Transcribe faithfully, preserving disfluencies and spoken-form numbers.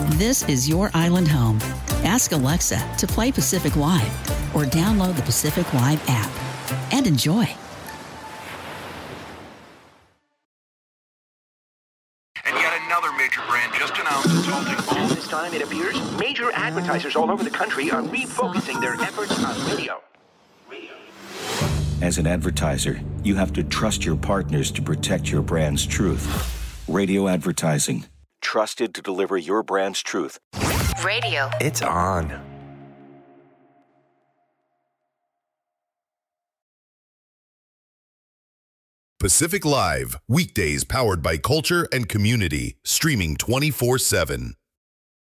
This is your island home. Ask Alexa to play Pacific Live or download the Pacific Live app and enjoy. And yet another major brand just announced it's halting all. This time, it appears, major advertisers all over the country are refocusing their efforts on radio. As an advertiser, you have to trust your partners to protect your brand's truth. Radio advertising. Trusted to deliver your brand's truth. Radio. It's on. Pacific Live, weekdays powered by culture and community, streaming twenty-four seven.